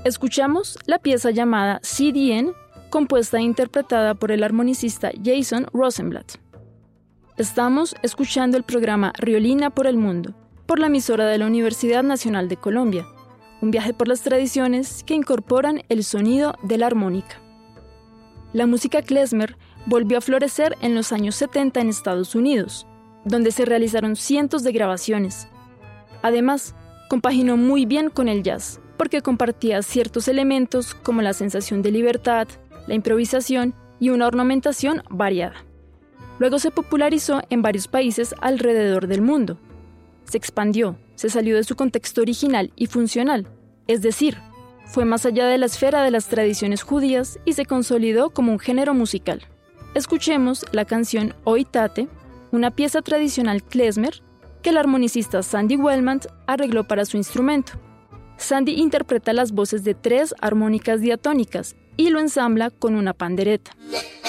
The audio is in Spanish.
Escuchamos la pieza llamada CDN, compuesta e interpretada por el armonicista Jason Rosenblatt. Estamos escuchando el programa Riolina por el Mundo, por la emisora de la Universidad Nacional de Colombia, un viaje por las tradiciones que incorporan el sonido de la armónica. La música klezmer volvió a florecer en los años 70 en Estados Unidos, donde se realizaron cientos de grabaciones. Además, compaginó muy bien con el jazz, porque compartía ciertos elementos como la sensación de libertad, la improvisación y una ornamentación variada. Luego se popularizó en varios países alrededor del mundo. Se expandió, se salió de su contexto original y funcional, es decir, fue más allá de la esfera de las tradiciones judías y se consolidó como un género musical. Escuchemos la canción Oitate, una pieza tradicional klezmer que el armonicista Sandy Wellman arregló para su instrumento. Sandy interpreta las voces de 3 armónicas diatónicas y lo ensambla con una pandereta.